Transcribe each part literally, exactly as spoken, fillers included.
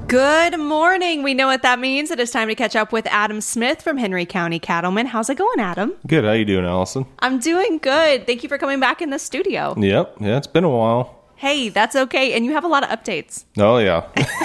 Good morning. We know what that means. It is time to catch up with Adam Smith from Henry County Cattlemen. How's it going, Adam? Good. How you doing, Allison? I'm doing good. Thank you for coming back in the studio. Yep. Yeah, it's been a while. Hey, that's okay. And you have a lot of updates. Oh, yeah.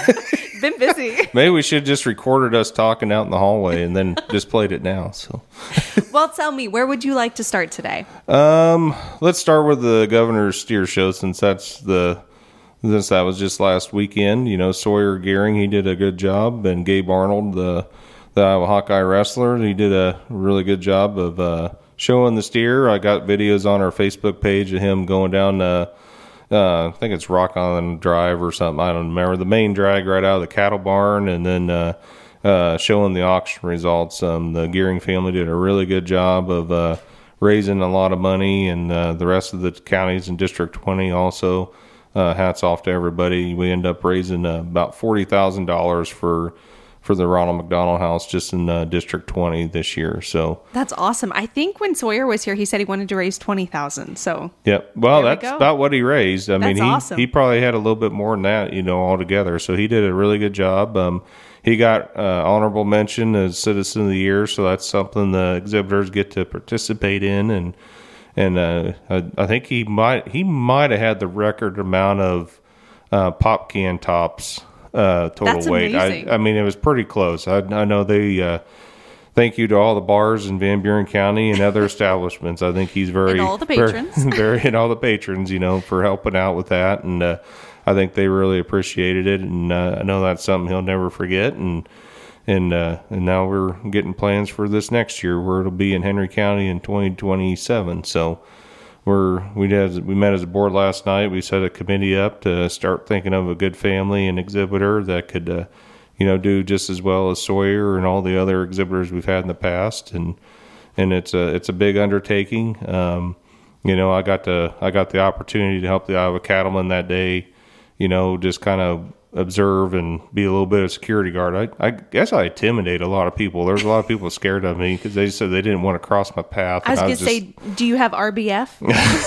Been busy. Maybe we should have just recorded us talking out in the hallway and then just played it now. So, well, tell me, where would you like to start today? Um, let's start with the Governor's Steer Show, since that's the since that was just last weekend. You know, Sawyer Gearing, he did a good job, and Gabe Arnold, the the Iowa Hawkeye wrestler, he did a really good job of uh, showing the steer. I got videos on our Facebook page of him going down. Uh, Uh, I think it's Rock Island Drive or something. I don't remember. The main drag right out of the cattle barn, and then uh, uh, showing the auction results. Um, the Gearing family did a really good job of uh, raising a lot of money, and uh, the rest of the counties in District twenty also. Uh, hats off to everybody. We end up raising uh, about forty thousand dollars for for the Ronald McDonald House just in uh, District twenty this year. So that's awesome. I think when Sawyer was here, he said he wanted to raise twenty thousand. So yep. Well, there that's we about what he raised. I that's mean, he awesome. he probably had a little bit more than that, you know, altogether. So he did a really good job. Um, he got uh, honorable mention as Citizen of the Year. So that's something the exhibitors get to participate in, and and uh, I, I think he might he might have had the record amount of uh, pop can tops. Uh, total That's weight. amazing. I, I mean, it was pretty close. I, I know they. Uh, thank you to all the bars in Van Buren County and other establishments. I think he's very and all the patrons, very, very and all the patrons, you know, for helping out with that. And uh, I think they really appreciated it. And uh, I know that's something he'll never forget. And and uh, and now we're getting plans for this next year, where it'll be in Henry County in twenty twenty-seven. So. We're, we did, we met as a board last night. We set a committee up to start thinking of a good family and exhibitor that could, uh, you know, do just as well as Sawyer and all the other exhibitors we've had in the past. And and it's a it's a big undertaking. Um, you know, I got to I got the opportunity to help the Iowa Cattlemen that day. You know, just kind of observe and be a little bit of security guard. I, I guess I intimidate a lot of people. There's a lot of people scared of me because they said they didn't want to cross my path. I was going to just... say, do you have R B F?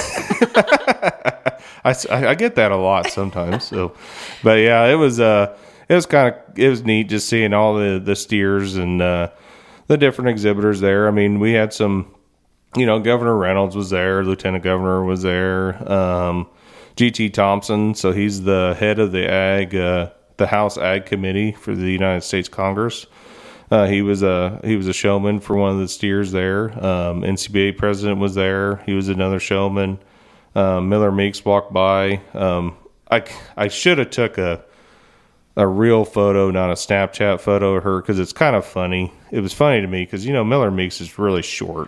I, I get that a lot sometimes. So, but yeah, it was uh, it was kind of it was neat just seeing all the the steers and uh, the different exhibitors there. I mean, we had some, you know, Governor Reynolds was there, Lieutenant Governor was there. Um, G T Thompson, so he's the head of the ag, uh, the House Ag Committee for the United States Congress. Uh, he was a he was a showman for one of the steers there. Um, N C B A president was there. He was another showman. Um, Miller Meeks walked by. Um, I I should have took a a real photo, not a Snapchat photo of her, because it's kind of funny. It was funny to me because, you know, Miller Meeks is really short.